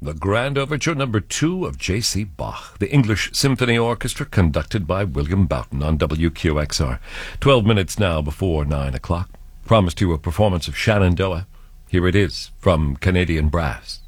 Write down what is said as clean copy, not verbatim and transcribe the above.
The Grand Overture No. 2 of J.C. Bach, the English Symphony Orchestra, conducted by William Boughton on WQXR. 12 minutes now before 9 o'clock. Promised you a performance of Shenandoah. Here it is from Canadian Brass.